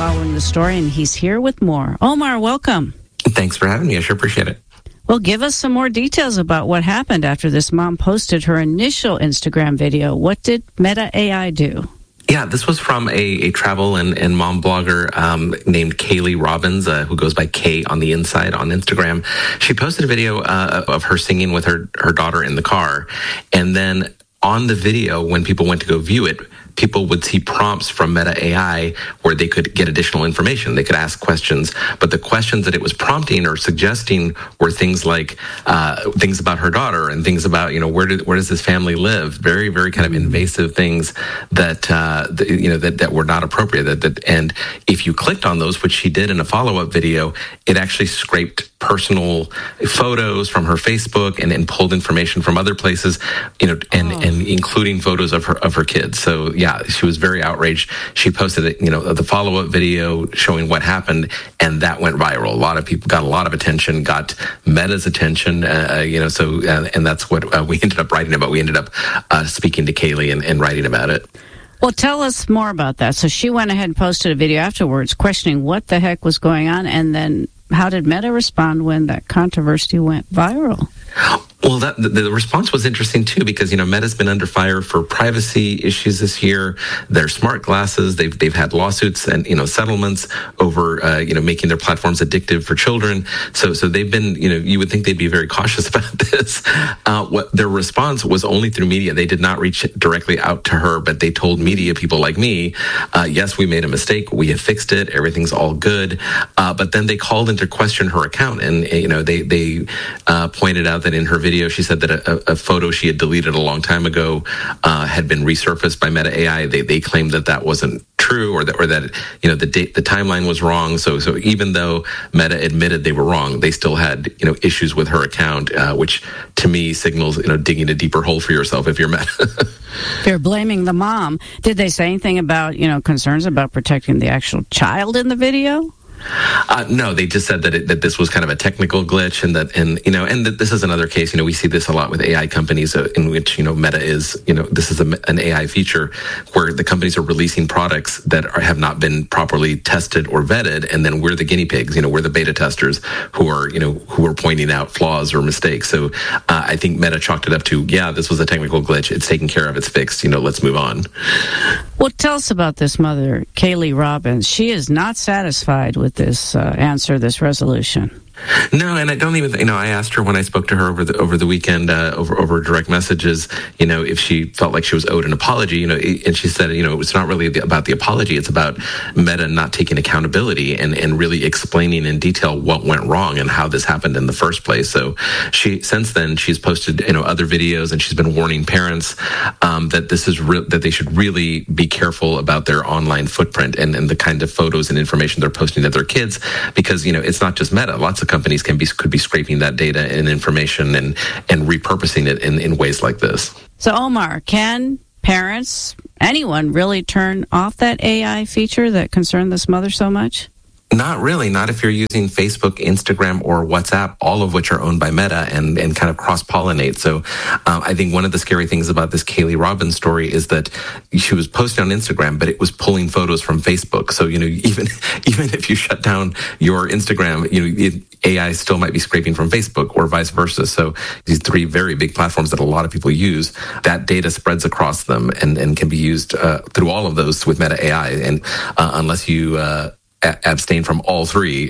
following the story, and he's here with more. Omar, welcome. Thanks for having me. I sure appreciate it. Well, give us some more details about what happened after this mom posted her initial Instagram video. What did Meta AI do? Yeah, this was from a travel and mom blogger named Kaylee Robbins, who goes by Kay on the inside on Instagram. She posted a video of her singing with her daughter in the car. And then on the video, when people went to go view it, people would see prompts from Meta AI where they could get additional information. They could ask questions, but the questions that it was prompting or suggesting were things like things about her daughter and things about, where does this family live? Very, very kind of invasive things that that were not appropriate. And if you clicked on those, which she did in a follow-up video, it actually scraped personal photos from her Facebook and pulled information from other places, and including photos of her kids. So yeah, she was very outraged. She posted the follow-up video showing what happened, and that went viral. A lot of people got a lot of attention, got Meta's attention, and that's what we ended up writing about. We ended up speaking to Kaylee and writing about it. Well, tell us more about that. So she went ahead and posted a video afterwards questioning what the heck was going on, and then how did Meta respond when that controversy went viral? Well, the response was interesting, too, because, Meta's been under fire for privacy issues this year. Their smart glasses, they've had lawsuits and, settlements over, making their platforms addictive for children. So they've been, you would think they'd be very cautious about this. What their response was only through media. They did not reach directly out to her, but they told media people like me, yes, we made a mistake. We have fixed it. Everything's all good. But then they called into question her account. And, they pointed out that in her video, she said that a photo she had deleted a long time ago had been resurfaced by Meta AI. They claimed that wasn't true, or that the timeline was wrong. So even though Meta admitted they were wrong, they still had issues with her account, which to me signals digging a deeper hole for yourself if you're Meta. They're blaming the mom. Did they say anything about concerns about protecting the actual child in the video? No, they just said that this was kind of a technical glitch, and that this is another case. We see this a lot with AI companies in which Meta is this is an AI feature where the companies are releasing products that have not been properly tested or vetted, and then we're the guinea pigs. We're the beta testers who are pointing out flaws or mistakes. So I think Meta chalked it up to this was a technical glitch. It's taken care of. It's fixed. Let's move on. Well, tell us about this mother, Kaylee Robbins. She is not satisfied with this answer, this resolution. No, and I don't even, I asked her when I spoke to her over the weekend, over direct messages, if she felt like she was owed an apology, and she said, it's not really about the apology. It's about Meta not taking accountability and really explaining in detail what went wrong and how this happened in the first place. So since then, she's posted, other videos, and she's been warning parents, that this is that they should really be careful about their online footprint and the kind of photos and information they're posting to their kids, because, it's not just Meta. Lots of companies could be scraping that data and information and repurposing it in ways like this. So, Omar, can parents, anyone, really turn off that AI feature that concerned this mother so much? Not really. Not if you're using Facebook, Instagram, or WhatsApp, all of which are owned by Meta and kind of cross-pollinate. So I think one of the scary things about this Kaylee Robbins story is that she was posting on Instagram, but it was pulling photos from Facebook. So, even if you shut down your Instagram, AI still might be scraping from Facebook or vice versa. So these three very big platforms that a lot of people use, that data spreads across them and can be used through all of those with Meta AI. And unless you abstain from all three,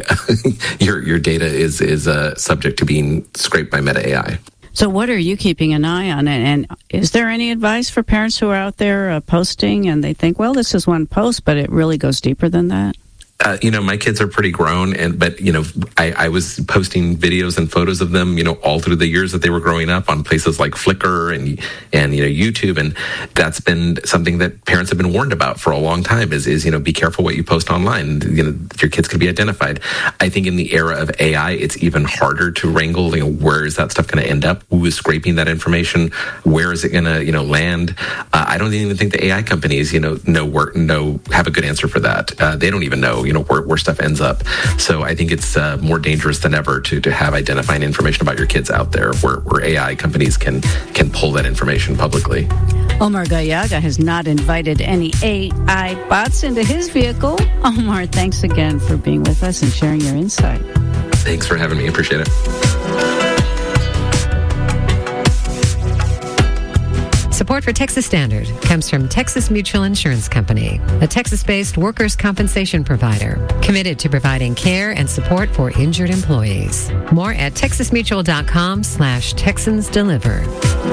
your data is subject to being scraped by Meta AI. So what are you keeping an eye on? And is there any advice for parents who are out there posting and they think, well, this is one post, but it really goes deeper than that? My kids are pretty grown, but I was posting videos and photos of them, all through the years that they were growing up on places like Flickr and YouTube, and that's been something that parents have been warned about for a long time. Is be careful what you post online. Your kids could be identified. I think in the era of AI, it's even harder to wrangle. Where is that stuff going to end up? Who is scraping that information? Where is it going to land? I don't even think the AI companies have a good answer for that. They don't even know where stuff ends up. So I think it's more dangerous than ever to have identifying information about your kids out there where AI companies can pull that information publicly. Omar Gallaga has not invited any AI bots into his vehicle. Omar, thanks again for being with us and sharing your insight. Thanks for having me. Appreciate it. Support for Texas Standard comes from Texas Mutual Insurance Company, a Texas-based workers' compensation provider committed to providing care and support for injured employees. More at texasmutual.com/Texans Deliver.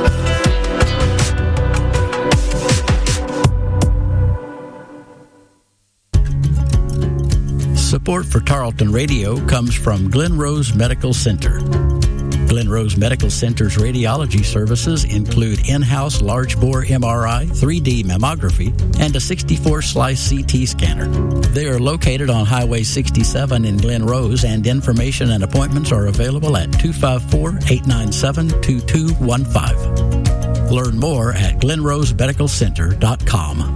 Support for Tarleton Radio comes from Glen Rose Medical Center. Glen Rose Medical Center's radiology services include in-house large-bore MRI, 3D mammography, and a 64-slice CT scanner. They are located on Highway 67 in Glen Rose, and information and appointments are available at 254-897-2215. Learn more at glenrosemedicalcenter.com.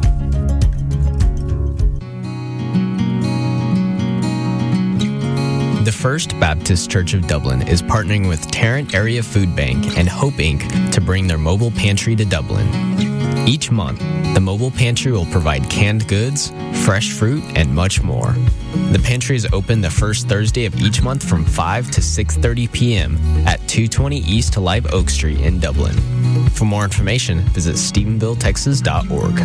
The First Baptist Church of Dublin is partnering with Tarrant Area Food Bank and Hope Inc. to bring their mobile pantry to Dublin. Each month, the mobile pantry will provide canned goods, fresh fruit, and much more. The pantry is open the first Thursday of each month from 5 to 6:30 p.m. at 220 East Live Oak Street in Dublin. For more information, visit StephenvilleTexas.org.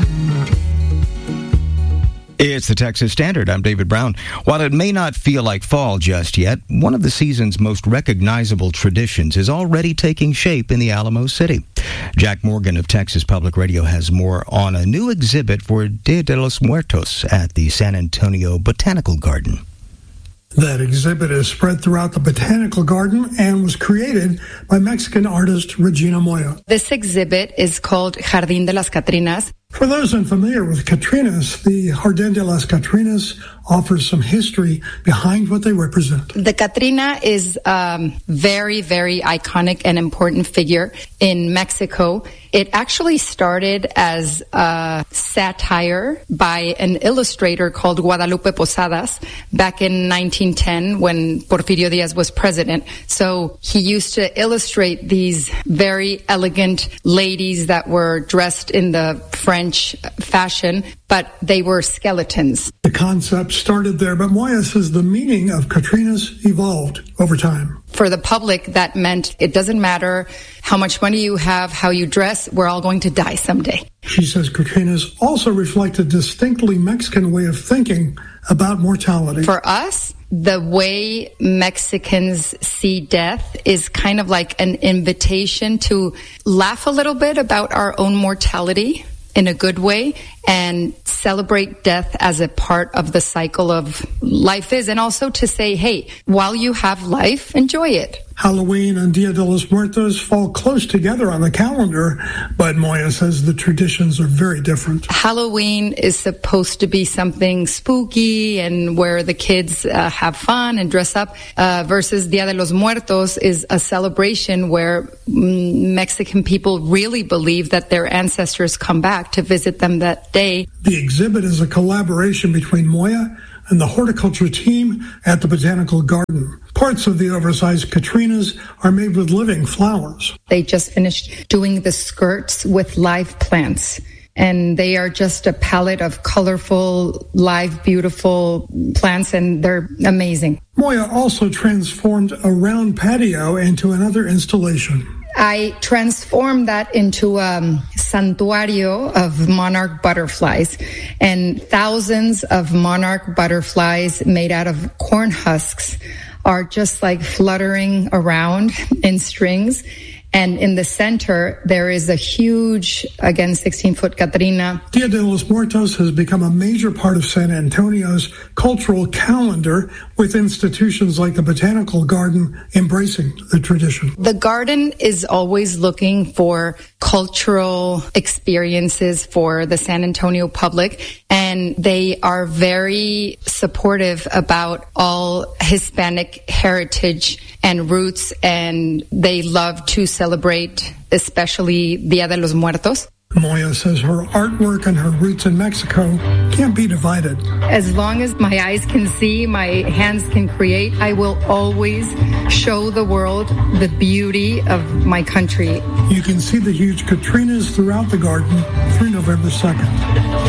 It's the Texas Standard. I'm David Brown. While it may not feel like fall just yet, one of the season's most recognizable traditions is already taking shape in the Alamo City. Jack Morgan of Texas Public Radio has more on a new exhibit for Dia de los Muertos at the San Antonio Botanical Garden. That exhibit is spread throughout the Botanical Garden and was created by Mexican artist Regina Moya. This exhibit is called Jardín de las Catrinas. For those unfamiliar with Catrinas, the Jardín de las Catrinas offers some history behind what they represent. The Catrina is a very, very iconic and important figure in Mexico. It actually started as a satire by an illustrator called Guadalupe Posadas back in 1910 when Porfirio Diaz was president. So he used to illustrate these very elegant ladies that were dressed in the French fashion, but they were skeletons. The concept started there, but Moya says the meaning of Catrinas evolved over time. For the public, that meant it doesn't matter how much money you have, how you dress, we're all going to die someday. She says Catrinas also reflect a distinctly Mexican way of thinking about mortality. For us, the way Mexicans see death is kind of like an invitation to laugh a little bit about our own mortality in a good way and celebrate death as a part of the cycle of life is, and also to say, hey, while you have life, enjoy it. Halloween and Dia de los Muertos fall close together on the calendar, but Moya says the traditions are very different. Halloween is supposed to be something spooky and where the kids have fun and dress up, versus Dia de los Muertos is a celebration where Mexican people really believe that their ancestors come back to visit them that day. The exhibit is a collaboration between Moya and the horticulture team at the Botanical Garden. Parts of the oversized Catrinas are made with living flowers. They just finished doing the skirts with live plants, and they are just a palette of colorful, live, beautiful plants, and they're amazing. Moya also transformed a round patio into another installation. I transformed that into a santuario of monarch butterflies, and thousands of monarch butterflies made out of corn husks are just like fluttering around in strings. And in the center, there is a huge, again, 16-foot Catrina. Dia de los Muertos has become a major part of San Antonio's cultural calendar, with institutions like the Botanical Garden embracing the tradition. The garden is always looking for cultural experiences for the San Antonio public, and they are very supportive about all Hispanic heritage and roots, and they love to celebrate, especially Dia de los Muertos. Moya says her artwork and her roots in Mexico can't be divided. As long as my eyes can see, my hands can create, I will always show the world the beauty of my country. You can see the huge Katrinas throughout the garden through November 2nd.